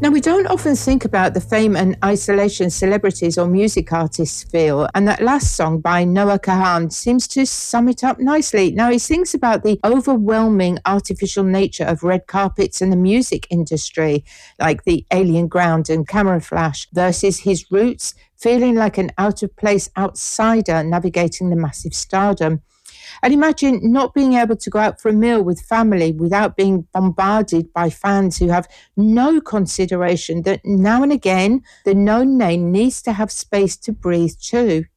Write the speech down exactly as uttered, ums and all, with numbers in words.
Now, we don't often think about the fame and isolation celebrities or music artists feel, and that last song by Noah Kahan seems to sum it up nicely. Now, he sings about the overwhelming artificial nature of red carpets and the music industry, like the alien ground and camera flash, versus his roots, feeling like an out-of-place outsider navigating the massive stardom. And imagine not being able to go out for a meal with family without being bombarded by fans who have no consideration that now and again the known name needs to have space to breathe too.